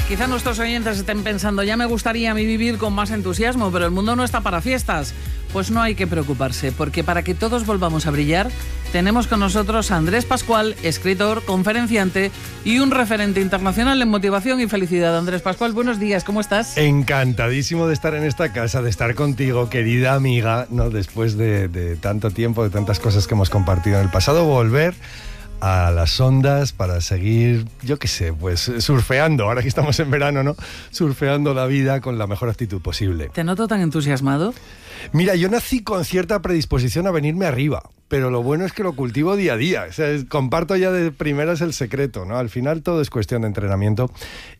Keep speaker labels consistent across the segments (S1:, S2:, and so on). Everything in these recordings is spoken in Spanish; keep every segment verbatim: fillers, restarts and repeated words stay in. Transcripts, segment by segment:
S1: Quizá nuestros oyentes estén pensando, ya me gustaría a mí vivir con más entusiasmo, pero el mundo no está para fiestas. Pues no hay que preocuparse, porque para que todos volvamos a brillar, tenemos con nosotros a Andrés Pascual, escritor, conferenciante y un referente internacional en motivación y felicidad. Andrés Pascual, buenos días, ¿cómo estás?
S2: Encantadísimo de estar en esta casa, de estar contigo, querida amiga, ¿no? Después de, de tanto tiempo, de tantas cosas que hemos compartido en el pasado, volver a las ondas para seguir, yo qué sé, pues surfeando, ahora que estamos en verano, ¿no? Surfeando la vida con la mejor actitud posible.
S1: ¿Te noto tan entusiasmado?
S2: Mira, yo nací con cierta predisposición a venirme arriba, pero lo bueno es que lo cultivo día a día. O sea, es, comparto ya de primeras el secreto, ¿no? Al final todo es cuestión de entrenamiento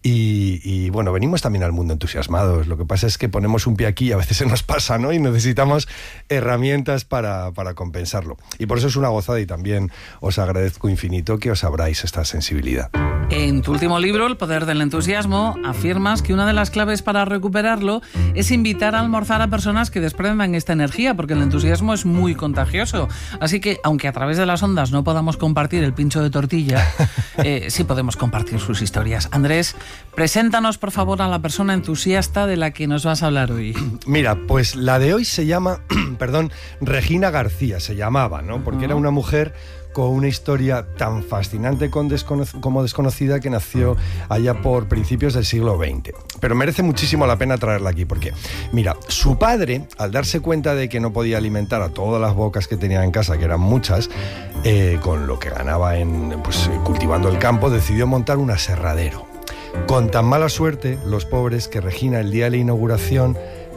S2: y, y, bueno, venimos también al mundo entusiasmados. Lo que pasa es que ponemos un pie aquí y a veces se nos pasa, ¿no? Y necesitamos herramientas para, para compensarlo. Y por eso es una gozada y también os agradezco infinito que os abráis esta sensibilidad.
S1: En tu último libro, El poder del entusiasmo, afirmas que una de las claves para recuperarlo es invitar a almorzar a personas que desprendan esta energía, porque el entusiasmo es muy contagioso. Así que, aunque a través de las ondas no podamos compartir el pincho de tortilla, eh, sí podemos compartir sus historias. Andrés, preséntanos, por favor, a la persona entusiasta de la que nos vas a hablar hoy.
S2: Mira, pues la de hoy se llama, perdón, Regina García, se llamaba, ¿no? Porque uh-huh. era una mujer con una historia tan fascinante como desconocida que nació allá por principios del siglo veinte. Pero merece muchísimo la pena traerla aquí porque, mira, su padre, al darse cuenta de que no podía alimentar a todas las bocas que tenía en casa, que eran muchas, eh, con lo que ganaba en, pues, cultivando el campo, decidió montar un aserradero. Con tan mala suerte, los pobres, que Regina, el día de la inauguración,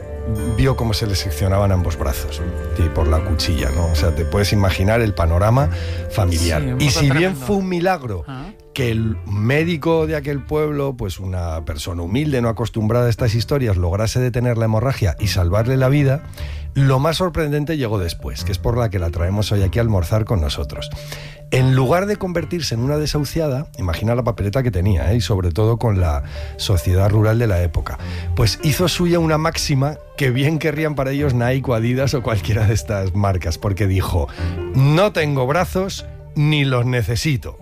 S2: vio cómo se le seccionaban ambos brazos y por la cuchilla, ¿no? O sea, te puedes imaginar el panorama familiar. Sí, y si tremendo. Bien fue un milagro ¿Ah? que el médico de aquel pueblo, pues una persona humilde, no acostumbrada a estas historias, lograse detener la hemorragia y salvarle la vida, lo más sorprendente llegó después, que es por la que la traemos hoy aquí a almorzar con nosotros. En lugar de convertirse en una desahuciada, imagina la papeleta que tenía, ¿eh? Y sobre todo con la sociedad rural de la época, pues hizo suya una máxima que bien querrían para ellos Nike o Adidas o cualquiera de estas marcas, porque dijo, no tengo brazos ni los necesito.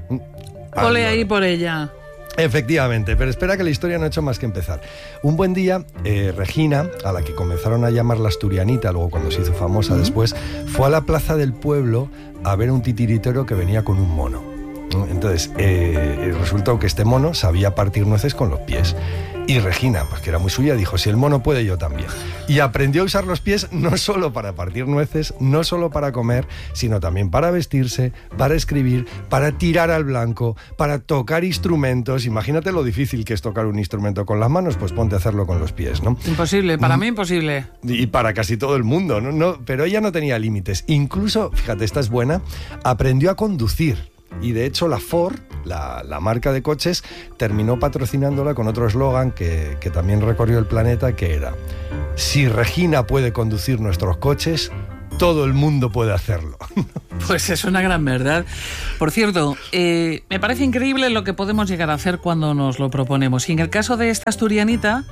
S1: Ole ahí por ella.
S2: Efectivamente, pero espera que la historia no ha hecho más que empezar. Un buen día, eh, Regina, a la que comenzaron a llamar la Asturianita, luego cuando se hizo famosa uh-huh. después, fue a la plaza del pueblo a ver un titiritero que venía con un mono. Entonces, eh, resultó que este mono sabía partir nueces con los pies. Y Regina, pues que era muy suya, dijo, si el mono puede, yo también. Y aprendió a usar los pies no solo para partir nueces, no solo para comer, sino también para vestirse, para escribir, para tirar al blanco, para tocar instrumentos. Imagínate lo difícil que es tocar un instrumento con las manos, pues ponte a hacerlo con los pies, ¿no?
S1: Imposible, para mí imposible.
S2: Y para casi todo el mundo, ¿no? no pero ella no tenía límites. Incluso, fíjate, esta es buena, aprendió a conducir. Y de hecho la Ford, la, la marca de coches, terminó patrocinándola con otro eslogan que, que también recorrió el planeta, que era: si Regina puede conducir nuestros coches, todo el mundo puede hacerlo.
S1: Pues es una gran verdad. Por cierto, eh, me parece increíble lo que podemos llegar a hacer cuando nos lo proponemos. Y en el caso de esta asturianita,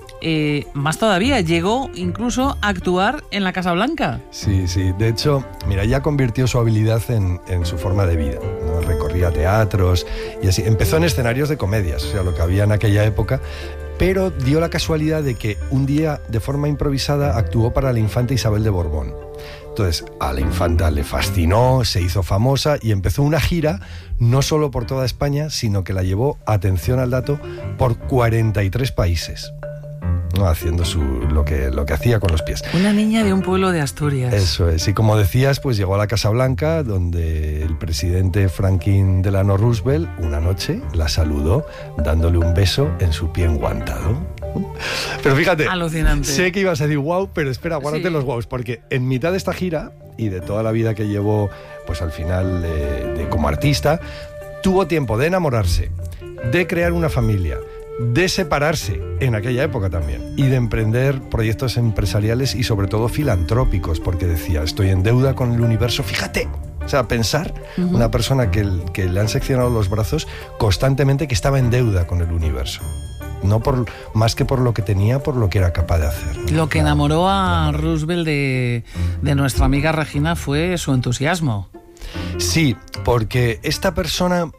S1: Eh, más todavía, llegó incluso a actuar en la Casa Blanca.
S2: Sí, sí, de hecho, mira, ella convirtió su habilidad en, en su forma de vida, ¿no? Recorría teatros y así. Empezó en escenarios de comedias, o sea, lo que había en aquella época, pero dio la casualidad de que un día, de forma improvisada, actuó para la infanta Isabel de Borbón. Entonces, a la infanta le fascinó, se hizo famosa y empezó una gira no solo por toda España, sino que la llevó, atención al dato, por cuarenta y tres países. ¿No? Haciendo su, lo, que, lo que hacía con los pies.
S1: Una niña de un pueblo de Asturias.
S2: Eso es. Y como decías, pues llegó a la Casa Blanca, donde el presidente Franklin Delano Roosevelt una noche la saludó dándole un beso en su pie enguantado. Pero fíjate,
S1: alucinante.
S2: Sé que ibas a decir wow, pero espera, guárdate sí. los wows, porque en mitad de esta gira y de toda la vida que llevó, pues al final eh, de, como artista, tuvo tiempo de enamorarse, de crear una familia, de separarse en aquella época también y de emprender proyectos empresariales y sobre todo filantrópicos, porque decía, estoy en deuda con el universo, fíjate. O sea, pensar, uh-huh. una persona que, que le han seccionado los brazos constantemente, que estaba en deuda con el universo. No por más que por lo que tenía, por lo que era capaz de hacer, ¿no?
S1: Lo que enamoró a Roosevelt de, de nuestra amiga Regina fue su entusiasmo.
S2: Sí, porque esta persona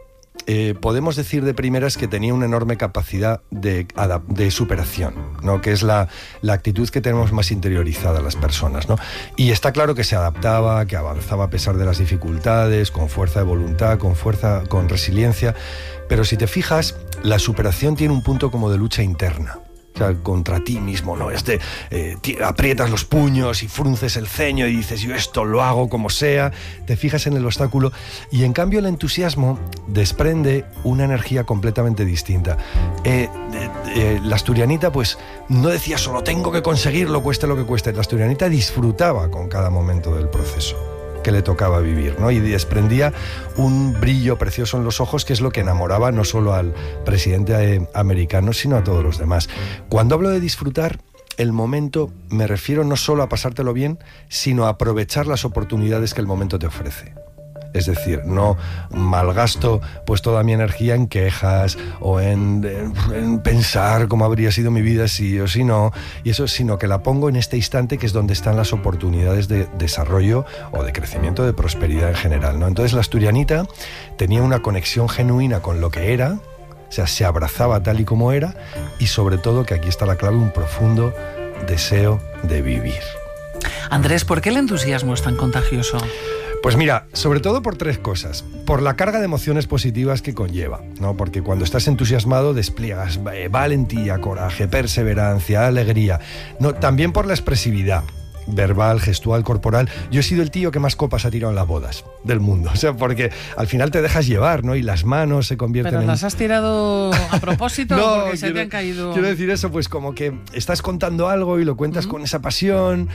S2: eh, podemos decir de primeras que tenía una enorme capacidad de, de superación, ¿no? Que es la, la actitud que tenemos más interiorizada las personas, ¿no? Y está claro que se adaptaba, que avanzaba a pesar de las dificultades, con fuerza de voluntad, con fuerza, con resiliencia. Pero si te fijas, la superación tiene un punto como de lucha interna. O sea, contra ti mismo, ¿no? Este, eh, aprietas los puños y frunces el ceño y dices, yo esto lo hago como sea, te fijas en el obstáculo. Y en cambio el entusiasmo desprende una energía completamente distinta. Eh, eh, eh, la asturianita, pues, no decía solo tengo que conseguirlo, cueste lo que cueste. La asturianita disfrutaba con cada momento del proceso que le tocaba vivir, ¿no? Y desprendía un brillo precioso en los ojos, que es lo que enamoraba no solo al presidente americano, sino a todos los demás. Cuando hablo de disfrutar el momento, me refiero no solo a pasártelo bien, sino a aprovechar las oportunidades que el momento te ofrece. Es decir, no malgasto pues toda mi energía en quejas o en, en, en pensar cómo habría sido mi vida si o si no, y eso, sino que la pongo en este instante, que es donde están las oportunidades de desarrollo o de crecimiento, de prosperidad en general, ¿no? Entonces la asturianita tenía una conexión genuina con lo que era, o sea, se abrazaba tal y como era, y sobre todo, que aquí está la clave, un profundo deseo de vivir.
S1: Andrés, ¿por qué el entusiasmo es tan contagioso?
S2: Pues mira, sobre todo por tres cosas. Por la carga de emociones positivas que conlleva, ¿no? Porque cuando estás entusiasmado despliegas eh, valentía, coraje, perseverancia, alegría. No, también por la expresividad verbal, gestual, corporal. Yo he sido el tío que más copas ha tirado en las bodas del mundo. O sea, porque al final te dejas llevar, ¿no? Y las manos se convierten en...
S1: ¿Pero las has tirado a propósito
S2: no,
S1: o porque se
S2: quiero,
S1: te han caído?
S2: Quiero decir eso, pues como que estás contando algo y lo cuentas uh-huh. con esa pasión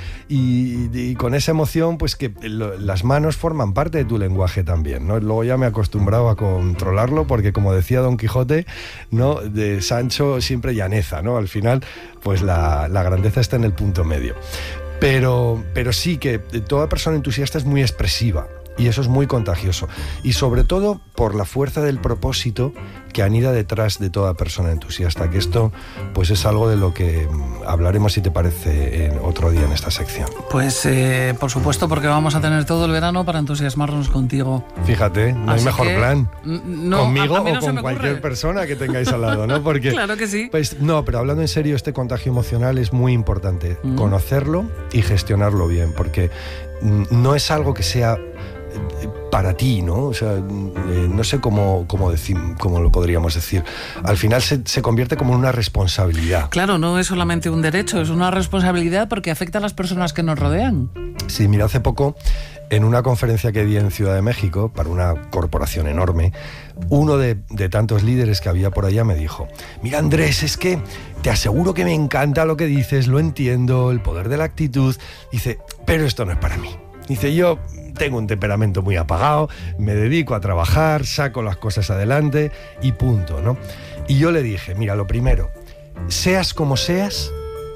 S2: y, y con esa emoción, pues que lo, las manos forman parte de tu lenguaje también, ¿no? Luego ya me he acostumbrado a controlarlo porque, como decía Don Quijote, ¿no? De Sancho siempre llaneza, ¿no? Al final, pues la, la grandeza está en el punto medio. Pero, pero sí que toda persona entusiasta es muy expresiva y eso es muy contagioso. Y sobre todo por la fuerza del propósito que anida detrás de toda persona entusiasta, que esto pues es algo de lo que hablaremos, si te parece, en otro día en esta sección.
S1: Pues eh, por supuesto, porque vamos a tener todo el verano para entusiasmarnos contigo.
S2: Fíjate, no
S1: Así
S2: hay mejor
S1: que,
S2: plan.
S1: No,
S2: conmigo
S1: a, a mí no
S2: o con cualquier persona que tengáis al lado, ¿no? Porque,
S1: claro que sí.
S2: Pues, no, pero hablando en serio, este contagio emocional es muy importante. Mm. Conocerlo y gestionarlo bien, porque no es algo que sea para ti, ¿no? O sea, eh, no sé cómo, cómo, decir, cómo lo podríamos decir. Al final se, se convierte como en una responsabilidad.
S1: Claro, no es solamente un derecho, es una responsabilidad porque afecta a las personas que nos rodean.
S2: Sí, mira, hace poco, en una conferencia que di en Ciudad de México, para una corporación enorme, uno de, de tantos líderes que había por allá me dijo: mira, Andrés, es que te aseguro que me encanta lo que dices, lo entiendo, el poder de la actitud. Dice, pero esto no es para mí. Dice, yo tengo un temperamento muy apagado, me dedico a trabajar, saco las cosas adelante y punto, ¿no? Y yo le dije, mira, lo primero, seas como seas,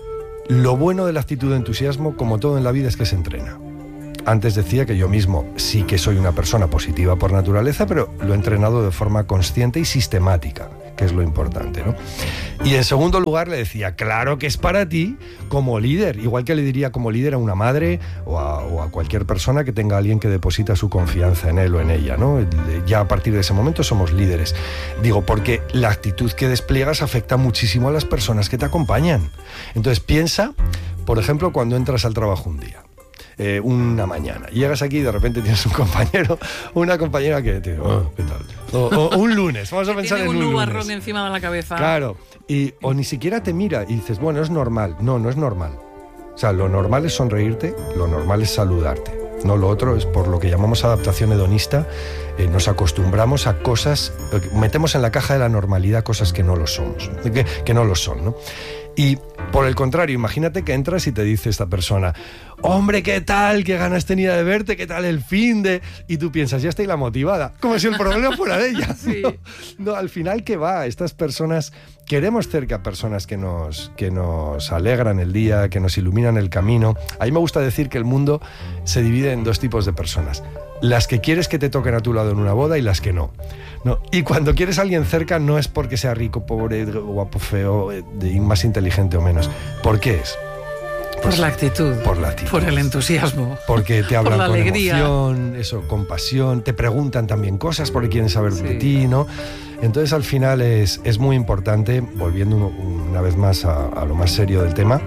S2: lo bueno de la actitud de entusiasmo, como todo en la vida, es que se entrena. Antes decía que yo mismo sí que soy una persona positiva por naturaleza, pero lo he entrenado de forma consciente y sistemática, que es lo importante, ¿no? Y en segundo lugar le decía, claro que es para ti como líder, igual que le diría como líder a una madre o a, o a cualquier persona que tenga a alguien que deposita su confianza en él o en ella, ¿no? Ya a partir de ese momento somos líderes. Digo, porque la actitud que despliegas afecta muchísimo a las personas que te acompañan. Entonces piensa, por ejemplo, cuando entras al trabajo un día. Eh, una mañana. Llegas aquí y de repente tienes un compañero, una compañera que te dice, oh, ¿qué tal? O, o un lunes, vamos a pensar en un, un lunes.
S1: nubarrón encima de la cabeza.
S2: Claro, y, o ni siquiera te mira y dices, bueno, es normal. No, no es normal. O sea, lo normal es sonreírte, lo normal es saludarte. No, lo otro es por lo que llamamos adaptación hedonista. Eh, nos acostumbramos a cosas, eh, metemos en la caja de la normalidad cosas que no lo somos, que, que no lo son, ¿no? Y por el contrario, imagínate que entras y te dice esta persona, hombre, ¿qué tal? ¿Qué ganas tenía de verte? ¿Qué tal el fin de...? Y tú piensas, ya estoy la motivada, como si el problema fuera de ella.
S1: Sí.
S2: No, no, al final, ¿qué va? Estas personas, queremos cerca a personas que nos, que nos alegran el día, que nos iluminan el camino. A mí me gusta decir que el mundo se divide en dos tipos de personas. Las que quieres que te toquen a tu lado en una boda y las que no. No. Y cuando quieres a alguien cerca no es porque sea rico, pobre, guapo, feo, más inteligente o menos. ¿Por qué es?
S1: Por la actitud.
S2: Por la actitud.
S1: Por el entusiasmo.
S2: Porque te hablan
S1: por la
S2: con
S1: alegría.
S2: emoción, eso, con pasión, te preguntan también cosas porque quieren saber
S1: Sí.
S2: de ti, ¿no? Entonces al final es, es muy importante, volviendo uno- una vez más a, a lo más serio del tema,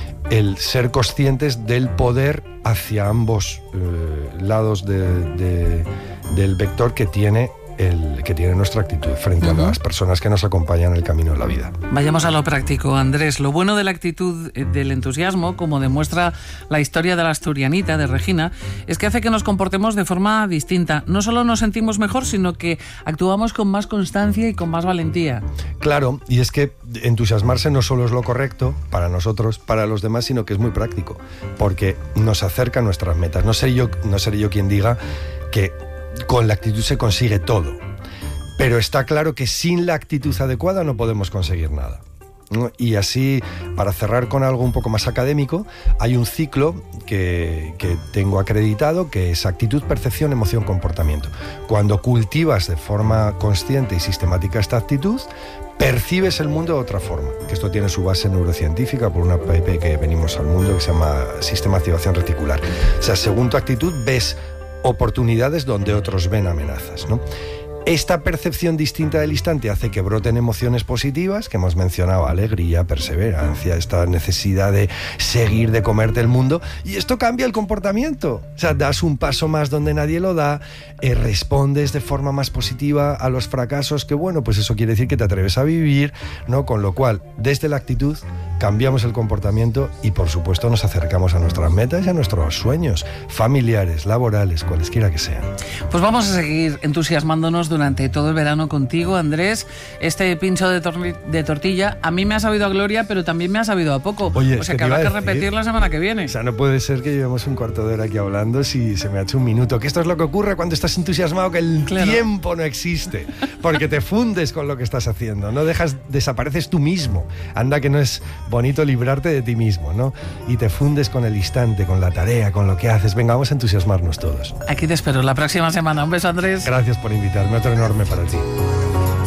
S2: el ser conscientes del poder hacia ambos eh, lados de- de- del vector que tiene, el, que tiene nuestra actitud frente
S1: Ujú.
S2: a las personas que nos acompañan en el camino de la vida.
S1: Vayamos a lo práctico, Andrés. Lo bueno de la actitud eh, del entusiasmo, como demuestra la historia de la asturianita, de Regina, es que hace que nos comportemos de forma distinta. No solo nos sentimos mejor, sino que actuamos con más constancia y con más valentía.
S2: Claro, y es que entusiasmarse no solo es lo correcto para nosotros, para los demás, sino que es muy práctico, porque nos acerca a nuestras metas. No seré yo, no seré yo quien diga que con la actitud se consigue todo, pero está claro que sin la actitud adecuada no podemos conseguir nada, ¿no? Y así, para cerrar con algo un poco más académico, hay un ciclo que, que tengo acreditado, que es actitud, percepción, emoción, comportamiento. Cuando cultivas de forma consciente y sistemática esta actitud, percibes el mundo de otra forma, que esto tiene su base neurocientífica por una P P que venimos al mundo que se llama sistema de activación reticular. O sea, según tu actitud ves oportunidades donde otros ven amenazas, ¿no? Esta percepción distinta del instante hace que broten emociones positivas, que hemos mencionado, alegría, perseverancia, esta necesidad de seguir, de comerte el mundo, y esto cambia el comportamiento. O sea, das un paso más donde nadie lo da, eh, respondes de forma más positiva a los fracasos, que bueno, pues eso quiere decir que te atreves a vivir, ¿no? Con lo cual, desde la actitud, cambiamos el comportamiento y, por supuesto, nos acercamos a nuestras metas y a nuestros sueños, familiares, laborales, cualesquiera que sean.
S1: Pues vamos a seguir entusiasmándonos durante todo el verano contigo, Andrés. Este pincho de, torni- de tortilla a mí me ha sabido a gloria, pero también me ha sabido a poco.
S2: Oye,
S1: o sea
S2: ¿qué
S1: que
S2: te iba
S1: habrá
S2: a
S1: que
S2: decir?
S1: repetir la semana que viene.
S2: O sea, no puede ser que llevemos un cuarto de hora aquí hablando si se me ha hecho un minuto. Que esto es lo que ocurre cuando estás entusiasmado, que el
S1: Claro.
S2: tiempo no existe. Porque te fundes con lo que estás haciendo. No dejas, desapareces tú mismo. Anda que no es bonito librarte de ti mismo, ¿no? Y te fundes con el instante, con la tarea, con lo que haces. Venga, vamos a entusiasmarnos todos.
S1: Aquí te espero la próxima semana. Un beso, Andrés.
S2: Gracias por invitarme. Otro enorme para ti.